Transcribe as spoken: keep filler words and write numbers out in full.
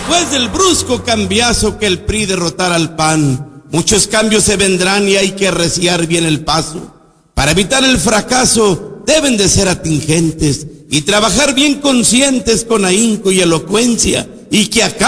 Después del brusco cambiazo que el P R I derrotara al P A N, muchos cambios se vendrán y hay que arreciar bien el paso. Para evitar el fracaso deben de ser atingentes y trabajar bien conscientes con ahínco y elocuencia, y que acabe